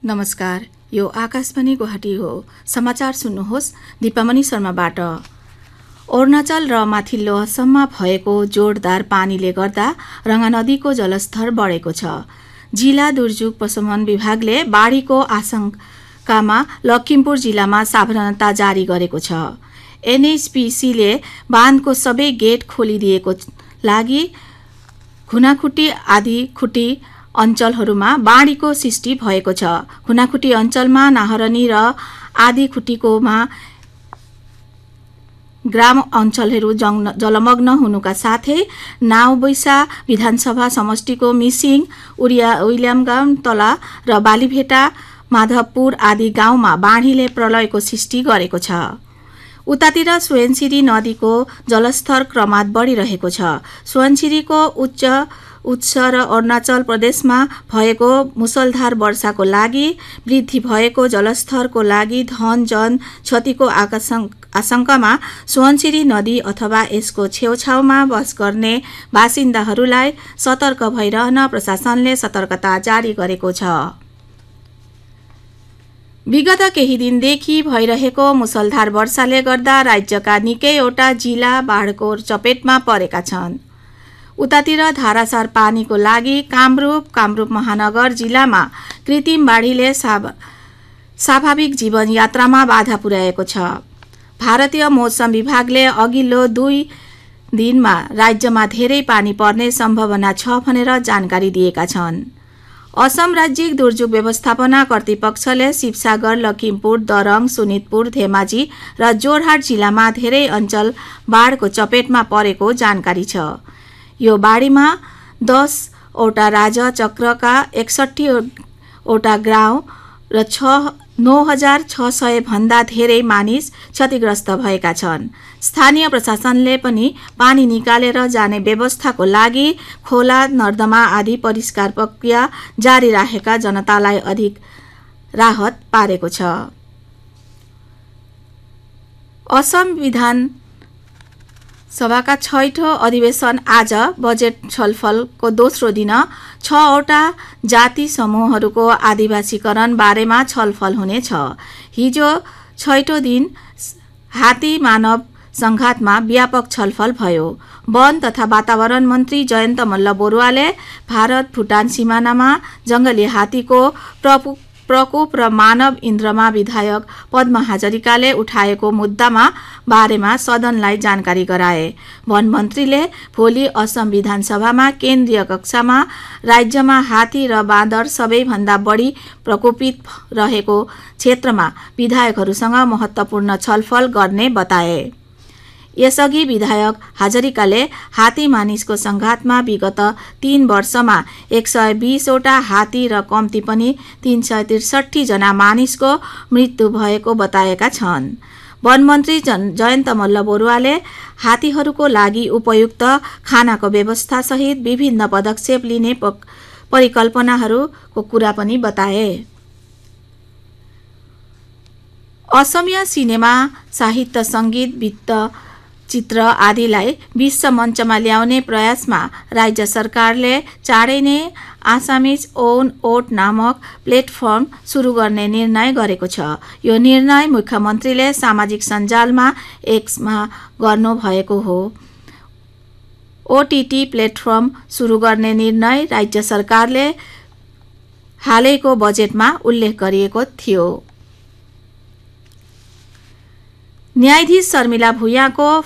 नमस्कार, यो आकाशवाणी गुवाहाटी हो। समाचार सुन्नुहोस् दीपामणि शर्माबाट। अरुणाचल र माथिल्लो असममा भएको जोरदार पानीले गर्दा रंगा नदीको जलस्तर बढेको छ। जिल्ला दुर्যোগ प्रशमन विभागले बाढीको आशंकामा लखिमपुर जिल्लामा सावधानता जारी गरेको छ। एनएचपीसीले बाँधको सबै गेट खोलिदिएको लागि खुनाखुटी आदि खुटी अञ्चलहरूमा बाढीको सृष्टि भएको छ। खुनाखुटी अञ्चलमा नाहरनी र आदि खुटीकोमा ग्राम अञ्चलहरू जलमग्न हुनुका साथै नाउबैसा विधानसभा समष्टिको मिसिङ, उइल्यामगाम तला र बालीभेटा, माधवपुर आदि गाउँमा बाढीले प्रलयको सृष्टि गरेको छ। उतातिर सुनसिरी नदीको जलस्तर क्रमात् बढिरहेको छ। सुनसिरीको उच्च र अरुणाचल प्रदेशमा भएको मुसलधार वर्षाको लागि वृद्धि भएको जलस्तरको लागि धन जन क्षतिको आशंकामा सुनसिरी नदी अथवा यसको छेउछाउमा बस गर्ने बासिन्दाहरूलाई सतर्क भइरहन प्रशासनले सतर्कता जारी गरेको छ। विगत केही दिनदेखि भइरहेको मुसलधार वर्षाले गर्दा राज्यका निकैवटा जिल्ला बाढको चपेटमा परेका छन्। उतातिर धारासार पानीको लागि कामरूप महानगर जिल्लामा कृत्रिम बाढीले स्वाभाविक जीवनयात्रामा बाधा पुर्याएको छ। भारतीय मौसम विभागले अघिल्लो 2 दिनमा राज्यमा धेरै पानी पर्ने सम्भावना छ भनेर जानकारी दिएका छन्। असम राज्यिक दुर्যোগ व्यवस्थापना कर्तृपक्षले शिवसागर, लखिमपुर, दरङ, सुनितपुर, धेमाजी र जोरहाट जिल्लामा धेरै अञ्चल बाढको चपेटमा परेको जानकारी छ। यो बाढीमा 10 वटा राजा चक्रका 61 वटा गाउँ र 9,600 भन्दा धेरै मानिस क्षतिग्रस्त भएका छन्। स्थानीय प्रशासनले पनि पानी निकालेर जाने व्यवस्थाको लागि खोला, नर्दमा आदि परिष्कार प्रक्रिया जारी राखेका जनतालाई अधिक राहत पारेको छ। असम विधान सभाका 6औं अधिवेशन आज बजेट छलफलको दोस्रो दिन 6 वटा जाति समूहहरूको आदिवासीकरण बारेमा छलफल हुनेछ। हिजो 6औं दिन हात्ती मानव संघातमा व्यापक छलफल भयो। वन तथा वातावरण मन्त्री जयन्त मल्ल बरुवाले भारत भुटान सिमानामा जंगली हात्तीको प्रकोप र मानव इन्द्रमा विधायक पद्मा हाजरिकाले उठाएको मुद्दामा बारेमा सदनलाई जानकारी गराए। वन मन्त्रीले भोलि असम विधानसभामा केन्द्रीय कक्षामा राज्यमा हात्ती र बाँदर सबैभन्दा बढी प्रकोपित रहेको क्षेत्रमा विधायकहरूसँग महत्वपूर्ण छलफल गर्ने बताए। यसअघि विधायक हाजरिकाले हात्ती मानिसको संघातमा विगत 3 वर्षमा 120 वटा हात्ती र कम्ती पनि 363 जना मानिसको मृत्यु भएको बताएका छन्। वन मन्त्री जयन्त मल्ल बरुवाले हात्तीहरूको लागि उपयुक्त खानाको व्यवस्था सहित विभिन्न पदक्षेप लिने परिकल्पनाहरूको कुरा पनि बताए। असमिया सिनेमा, साहित्य, संगीत, वित्त, चित्र आदिलाई विश्व मञ्चमा ल्याउने प्रयासमा राज्य सरकारले चाँडै नै आसामिज ओन ओट नामक प्लेटफर्म सुरु गर्ने निर्णय गरेको छ। यो निर्णय मुख्यमन्त्रीले सामाजिक सञ्जालमा एक्समा गर्नुभएको हो। ओटीटी प्लेटफर्म सुरु गर्ने निर्णय राज्य सरकारले हालैको बजेटमा उल्लेख गरिएको थियो। न्यायाधीश शर्मिला भुइँयाको